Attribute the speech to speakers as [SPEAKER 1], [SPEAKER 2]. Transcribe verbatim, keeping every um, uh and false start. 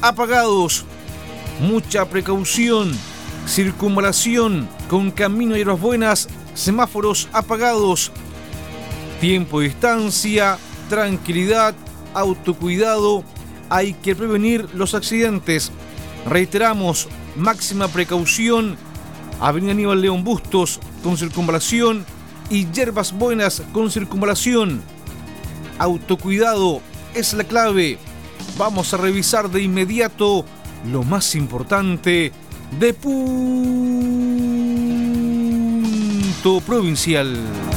[SPEAKER 1] apagados. Mucha precaución. Circunvalación con camino de Hierbas Buenas, semáforos apagados. Tiempo y distancia, tranquilidad, autocuidado. Hay que prevenir los accidentes. Reiteramos, máxima precaución. Avenida Aníbal León Bustos con circunvalación y Hierbas Buenas con circunvalación. Autocuidado es la clave. Vamos a revisar de inmediato lo más importante de Punto Provincial.